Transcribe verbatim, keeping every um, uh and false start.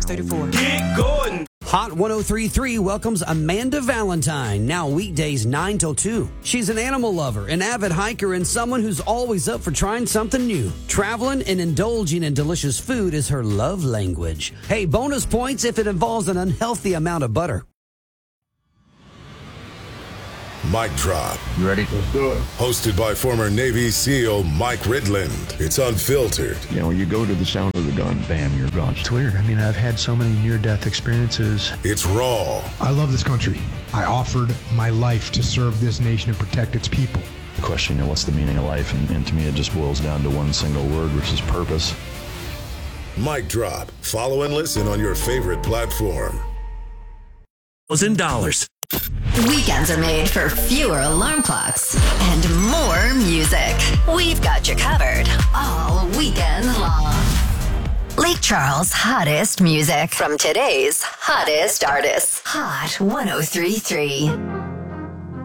thirty-four. Get going. Hot one oh three point three welcomes Amanda Valentine, now weekdays nine till two. She's an animal lover, an avid hiker, and someone who's always up for trying something new. Traveling and indulging in delicious food is her love language. Hey, bonus points if it involves an unhealthy amount of butter. Mic Drop. You ready? Let's do it. Hosted by former Navy SEAL Mike Ridland. It's unfiltered. You know, you go to the sound of the gun, bam, you're gone. It's weird. I mean, I've had so many near-death experiences. It's raw. I love this country. I offered my life to serve this nation and protect its people. The question, you know, what's the meaning of life? And, and to me, it just boils down to one single word, which is purpose. Mic Drop. Follow and listen on your favorite platform. Thousand dollars. Weekends are made for fewer alarm clocks and more music. We've got you covered all weekend long. Lake Charles' hottest music from today's hottest artists. Hot one oh three point three.